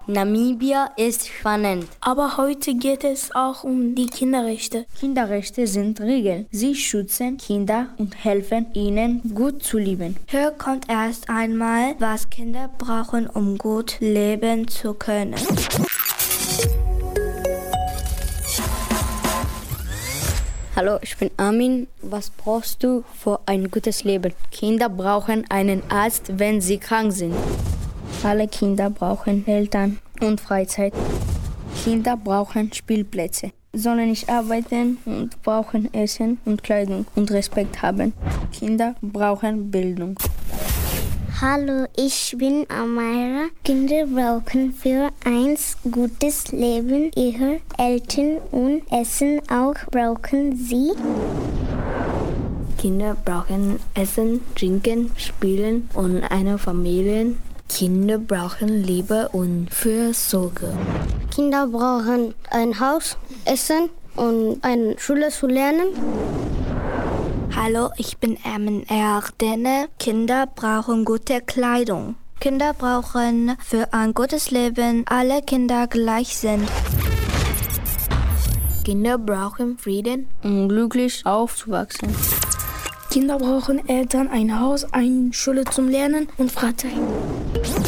Namibia ist spannend. Aber heute geht es auch um die Kinderrechte. Kinderrechte sind Regeln. Sie schützen Kinder und helfen ihnen, gut zu leben. Hier kommt erst einmal, was Kinder brauchen, um gut leben zu können. Hallo, ich bin Armin. Was brauchst du für ein gutes Leben? Kinder brauchen einen Arzt, wenn sie krank sind. Alle Kinder brauchen Eltern und Freizeit. Kinder brauchen Spielplätze, sollen nicht arbeiten und brauchen Essen und Kleidung und Respekt haben. Kinder brauchen Bildung. Hallo, ich bin Amira. Kinder brauchen für ein gutes Leben ihre Eltern und Essen auch brauchen sie. Kinder brauchen Essen, Trinken, Spielen und eine Familie. Kinder brauchen Liebe und Fürsorge. Kinder brauchen ein Haus, Essen und eine Schule zu lernen. Hallo, ich bin Ermin Erdene. Kinder brauchen gute Kleidung. Kinder brauchen für ein gutes Leben alle Kinder gleich sind. Kinder brauchen Frieden, Um glücklich aufzuwachsen. Kinder brauchen Eltern, ein Haus, eine Schule zum Lernen und Freizeit.